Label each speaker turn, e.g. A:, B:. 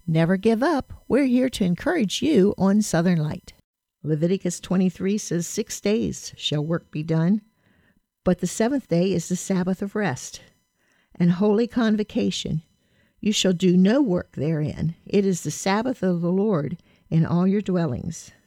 A: Never give up. We're here to encourage you on Southern Light. Leviticus 23 says, 6 days shall work be done, but the seventh day is the Sabbath of rest and holy convocation. You shall do no work therein. It is the Sabbath of the Lord in all your dwellings.